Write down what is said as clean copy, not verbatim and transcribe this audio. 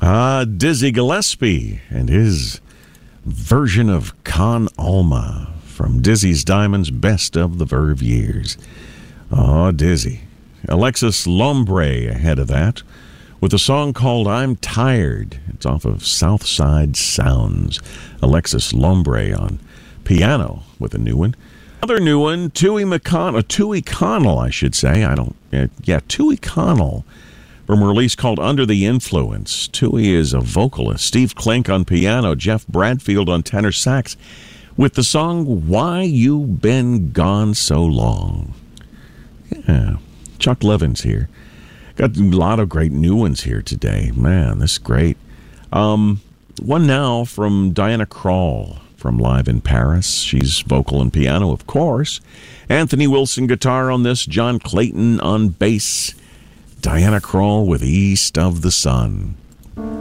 Dizzy Gillespie and his version of Con Alma from Dizzy's Diamonds Best of the Verve Years. Oh, Dizzy. Alexis Lombre ahead of that with a song called I'm Tired. It's off of Southside Sounds. Alexis Lombre on piano with a new one. Another new one, Tui Connell, I should say. Tui Connell from a release called Under the Influence. Tui is a vocalist. Steve Klink on piano, Jeff Bradfield on tenor sax with the song Why You Been Gone So Long. Yeah, Chuck Levin's here. Got a lot of great new ones here today. Man, this is great. One now from Diana Krall from Live in Paris. She's vocal and piano, of course. Anthony Wilson guitar on this. John Clayton on bass. Diana Krall with East of the Sun.